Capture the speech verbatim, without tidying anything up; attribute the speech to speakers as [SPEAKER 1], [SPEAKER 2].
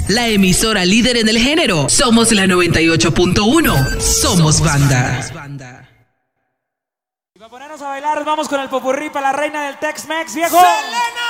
[SPEAKER 1] la emisora líder en el género. Somos la noventa y ocho punto uno. Somos banda.
[SPEAKER 2] Y para ponernos a bailar, vamos con el popurrí para la reina del Tex-Mex, viejo. ¡Selena!